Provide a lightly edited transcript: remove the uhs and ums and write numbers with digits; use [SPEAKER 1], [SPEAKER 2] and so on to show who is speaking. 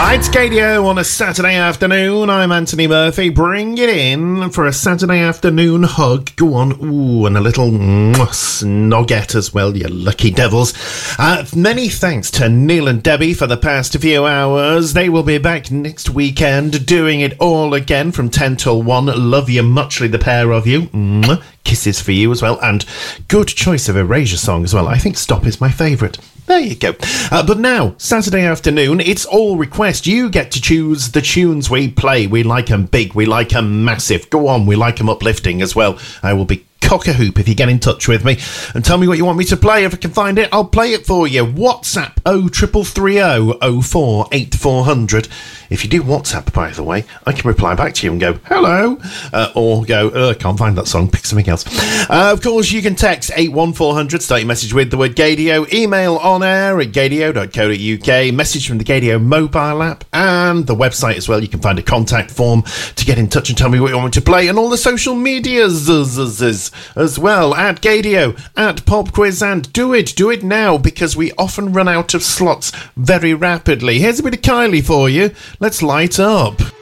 [SPEAKER 1] It's Gadio on a Saturday afternoon. I'm Anthony Murphy. Bring it in for a Saturday afternoon hug. Go on. Ooh, and a little snoggette as well, you lucky devils. Many thanks to Neil and Debbie for the past few hours. They will be back next weekend doing it all again from 10 till 1. Love you muchly, the pair of you. Kisses for you as well. And good choice of Erasure song as well. I think Stop is my favourite. There you go. But now, Saturday afternoon, it's all request. You get to choose the tunes we play. We like 'em big. We like 'em massive. Go on, we like 'em uplifting as well. I will be cock-a-hoop if you get in touch with me and tell me what you want me to play. If I can find it, I'll play it for you. WhatsApp 0330 04 8400. If you do WhatsApp, by the way, I can reply back to you and go, hello, or go, I can't find that song, pick something else. Of course, you can text 81400, start your message with the word Gadio, email on air at gadio.co.uk, message from the Gadio mobile app, and the website as well. You can find a contact form to get in touch and tell me what you want me to play, and all the social medias as well, at Gadio, at Pop Quiz, and do it now, because we often run out of slots very rapidly. Here's a bit of Kylie for you. Let's light up.